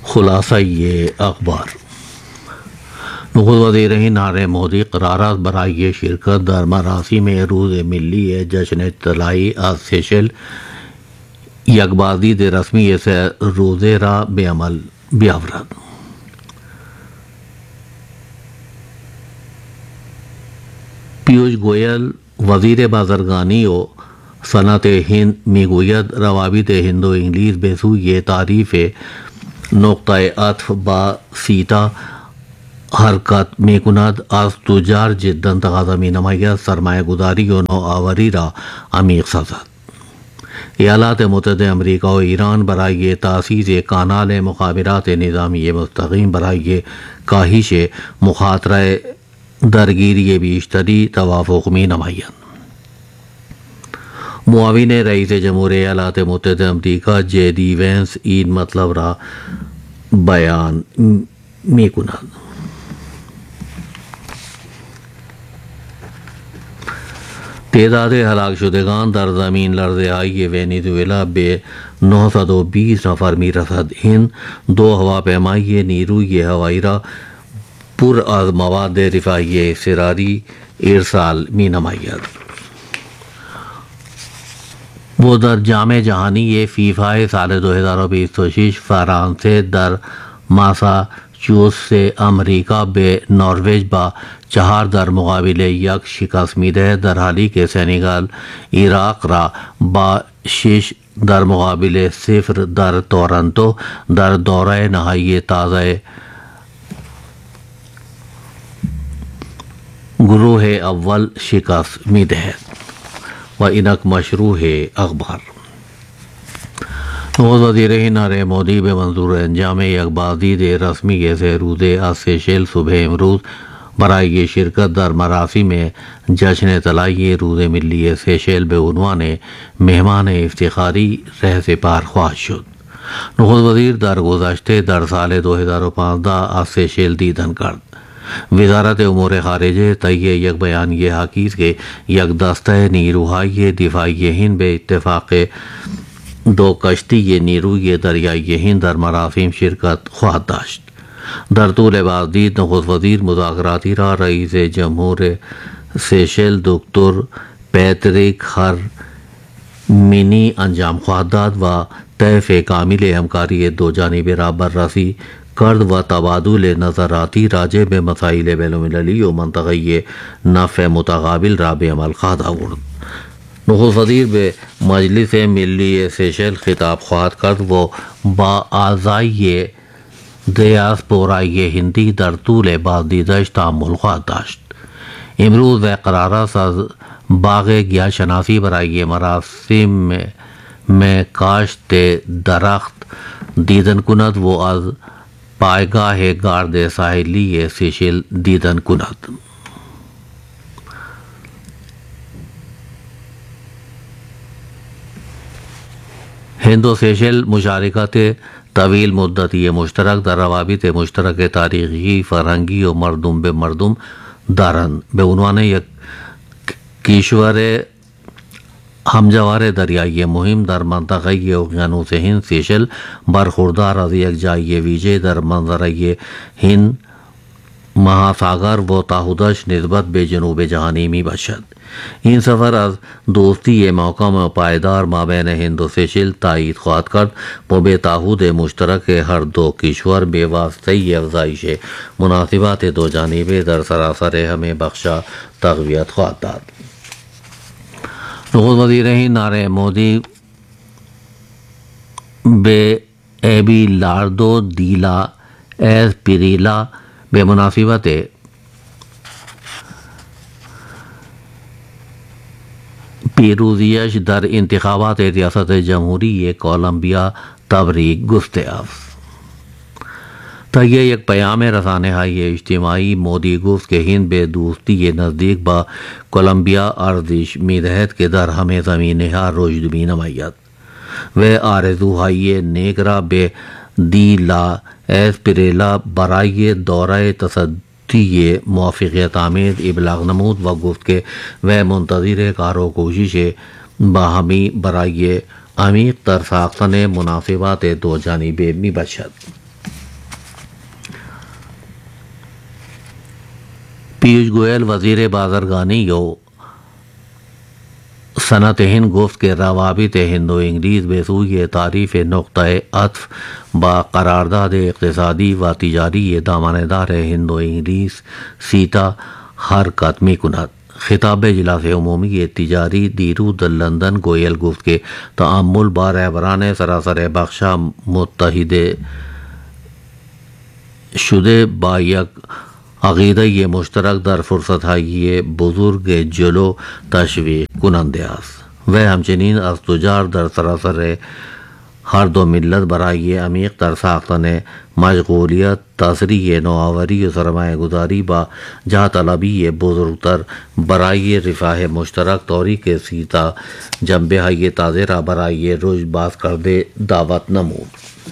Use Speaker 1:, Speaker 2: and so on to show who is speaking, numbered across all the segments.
Speaker 1: خلاصہ یہ اخبار: نخست وزیر ہند نریندر مودی قرارات برای شرکت در مراسم روز ملی جشن طلائی از سیشل یک بازدید رسمی روزه را به عمل بیاورد. پیوش گویل وزیر بازرگانی و صنعت هند میگوید روابط هند و انگلیس به سوی تعریف نقطه عطف با سیتا حرکت میکند. از تجار جدا تقاضا مینماید سرمایه گذاری و نوآوری را عمیق سازد. ایالات متحده امریکا و ایران برای تأسیس کانال مخابرات نظامی مستقیم برای کاهش مخاطره درگیری بیشتری توافق مینمایند. معاون رئیس جمهور ایالات متحده امریکا جے ڈی وینس این مطلب را بیان میکند. تعداد ہلاک شدگان در زمین لرزه‌های ونزوئلا به 920 نفر میرسد. این دو هواپیمای نیروی هوایی را پر از مواد دفاعی اضطراری ارسال مینماید. وہ در جام جهانی فیفا سال 2026 فرانسه در ماساچوست امریکا به نروژ با 4 در مقابل 1 شکست میدهد، در حالی که سنگال عراق را با 6 در مقابل 0 در تورنتو در دوره نهایی تازه گروه اول شکست میدهد. و اینک مشروع اخبار: نخست وزیر ہند نریندر مودی به منظور انجام یک بازدید رسمی 3 روزه از سیشل صبح امروز برای شرکت در مراسم جشن طلائی روز ملی سیشل به عنوان مهمان افتخاری رهسپار خواهد شد. نخست وزیر در گذشته در سال 2015 از سیشل دیدن کرد. وزارت امور خارجه طی یک بیانیه حکید که یک دسته نیروهای دفاعی هند به اتفاق 2 کشتی نیروی دریایی هند در مراسم شرکت خواهد داشت. در طول بازدید نخست وزیر مذاکراتی را رئیس جمهور سیشل دکتر پیتریک هرمینی انجام خواهد داد و طیف کامل همکاری دو جانبه را بررسی کرد و تبادل نظراتی راجع به مسائل بین‌المللی و منطقه‌ای نفع متقابل را به عمل خواهد آورد. نخست وزیر به مجلس ملی سیشل خطاب خواهد کرد و با اعضای دیاسپورای هندی در طول بازدیدش تأمل خواهد داشت. امروز و قرارست از باغ گیاهشناسی برای مراسم میں کاشت درخت دیدن کند و از پایگاه گارد ساحلی سیشل دیدن کند. ہند و سیشل مشارکت طویل مدتی مشترک در روابط مشترک تاریخی، فرهنگی و مردم به مردم دارند. به عنوان یک کشور همجوار دریایی مهم در منطقه اقیانوس هند، سیشل برخوردار از یک جای ویژه در منظره هند مهاساگر و تعهدش نسبت به جنوب جهانی می باشد. این سفر از دوستی محکم و پایدار مابین هند و سیشل تایید خواهد کرد و به تعهد مشترک هر دو کشور به واسطه افزایش مناسبات دو جانبه در سراسر همه بخشا تقویت خواهد داد. نخست وزیر هند نریندر مودی به ایبیلاردو دیلا اسپریلا به مناسبت پیروزیش در انتخابات ریاست جمهوری کولمبیا تبریک گفته است. طی یک پیام رسانه‌های اجتماعی مودی گفت که هند به دوستی نزدیک با کولمبیا ارزش می‌دهد که در همه زمینه‌ها رشد می‌نماید و آرزوهای نیک را به دی لا اسپریلا برای دوره تصدی موافقت آمیز ابلاغ نمود و گفت که وہ منتظر کار و کوشش باہمی برای عمیق تر ساختن مناسبات دو جانبه میباشد. پیوش گوئل وزیر بازرگانی و صنعت ہند گفت کہ روابط ہند و انگلیس بسوی تعریف نقطۂ عطف با قرارداد اقتصادی و تجاری دامنه‌دار ہند و انگلیس سیتا حرکت می کند. خطاب اجلاس عمومی تجاری دیرو در لندن گوئل گفت کہ تعامل با رہبران سراسر بخشا متحد شده با یک عقیده مشترک در فرصت‌های بزرگ جلو تشویق کننده است. و همچنین از تجار در سراسر هر دو ملت برای عمیق در ساختن مشغولیت، تسریع نوآوری و سرمایه گذاری با جا طلبی بزرگتر برای رفاه مشترک طوری سیتا جنبه های تازه را برای رشد باز کرده دعوت نمود.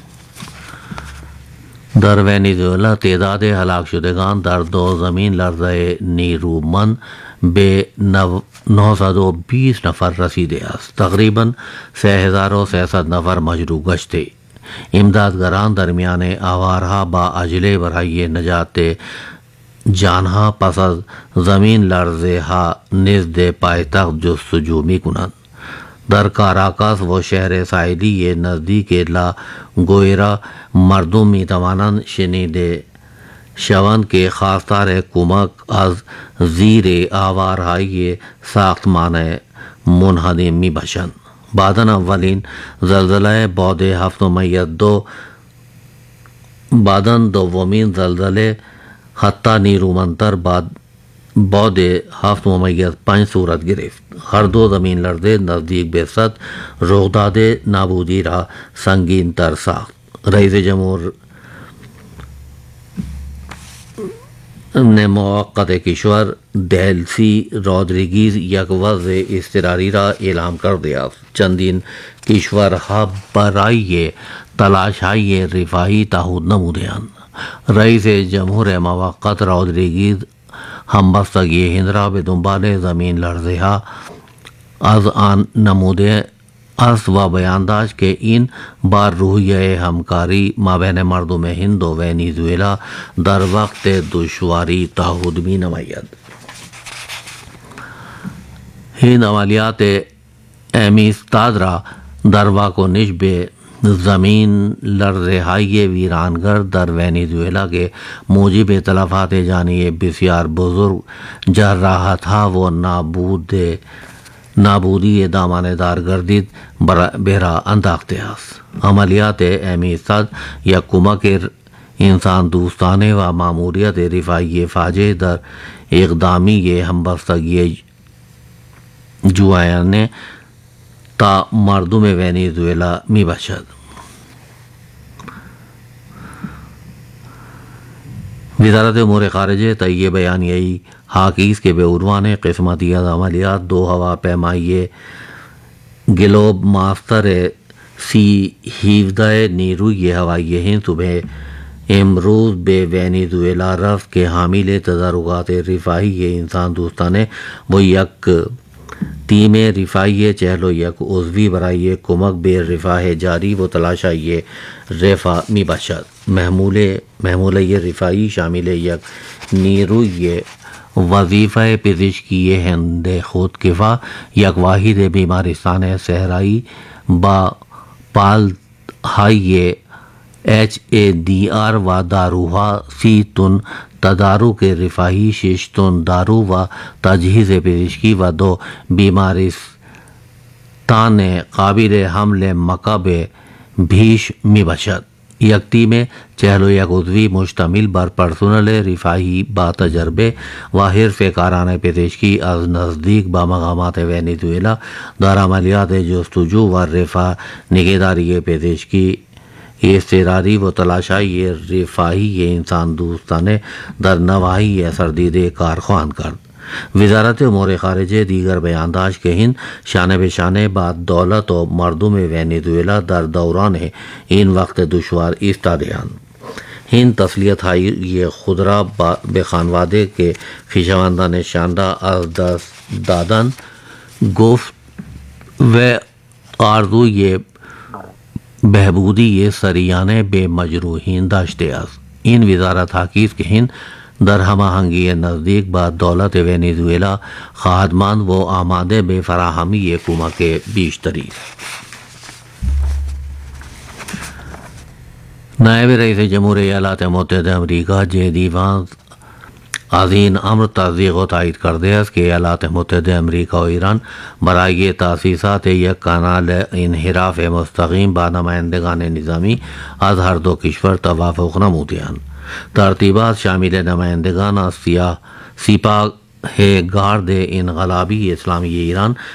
Speaker 1: در ونیزوئلا تعداد ہلاک شدگان در دو زمین لرزه نیرومند به 920 نفر رسیده است. تقریباً 3300 نفر مجروح گشته. امدادگران درمیان آوارها با عجله برای نجات جانها پس از زمین لرزه ها نزد پایتخت جستجو می کنند. در کاراکاس و شهر ساحلی نزدیک لا گویرا مردم می توانند شنیده شوند که خواستار کمک از زیر آوارهای ساختمان منهدم می باشند. بعداً اولین زلزله بعد 7.2 بعداً دومین زلزله حتی نیرومندتر بعد 7.5 صورت گرفت. ہر دو زمین لرزے نزدیک به 100 رخداد نابودی را سنگین تر ساخت. رئیس جمهور نے موقت کشور دیلسی رودریگیز یک وضع اضطراری را اعلام کر دیا. چندین کشورها برای تلاش‌های رفاهی تعهد نموده‌اند. رئیس جمهور موقت رودریگیز همبستگی هند را به دنبال زمین لرزه ها از آن نموده است و بیان داشت که این بار روحیه همکاری مابین مردم هند و ونیزوئلا در وقت دشواری تعهد می نماید. هند عملیات امیستاد را در واکنش به زمین لرزه های ویرانگر در ونیزوئلا کے موجب تلفات جانی بسیار بزرگ جراحت ها و نابودی دامنه‌دار گردید بهرا انداخته است. عملیات امیستاد یا کمک انسان دوستانه و ماموریت رفاهی فاجعه در اقدامی همبستگی جویانه تا مردم ونیزوئلا می باشد. وزارت امور خارجہ طیب بیانیہی حاکیز کے بے عنوان قسمتی عملیات 2 ہواپیمائی گلوب ماسٹر سی 17 نیروی ہوائی ہند صبح امروز بے ونیزوئلا رفت کے حامل تدارکات رفاہی انسان دوستانه و یک تیم رفاهی 41 عضوی برای کمک به رفاه جاری و تلاش‌های رفاه می باشد. محموله رفاهی شامل یک نیروی وظیفه پزشکی هند خودکفا، یک واحد بیمارستان صحرایی با پالهای HADR و داروها 30 تن تدارک رفاهی، 6 تن دارو و تجهیز پزشکی و 2 بیمارستان قابل حمل مکعب بیش می باشد. یک تیم 41 عضوی مشتمل بر پرسنل رفاهی با تجربه و حرف کارانه پزشکی از نزدیک با مقامات ونیزوئلا در عملیات جستجو و رفاه نگهداری پزشکی اضطراری و تلاش‌های رفاهی انسان دوستانه در نواحی اثر دیده کار خواهند کرد. وزارت امور خارجه دیگر بیان داشت که هند شانه به شانه با دولت و مردم ونیزوئلا در دوران این وقت دشوار ایستاده‌اند. هند تسلیت‌های خود را به خانواده که خویشاوندان شانده از دست دادند گفت و آرزوی بهبودی سریانه به مجروحین داشته است. این وزارت حاکیست که هند در ہمہ ہنگی نزدیک با دولت ونیزویلا خواہدمند و آماده به فراهمی کمک بیشتری. نائب رئیس جمهوری ایالات متحده امریکا جے دی وانس از این امر تصدیق و تایید کرده است که ایالات متحده امریکا و ایران برای تأسیسات یک کانال انحراف مستقیم با نمایندگان نظامی از هر دو کشور توافق نموده‌اند. ترتیبات شامل نمایندگان از سپاه گارد انقلابی اسلامی ایران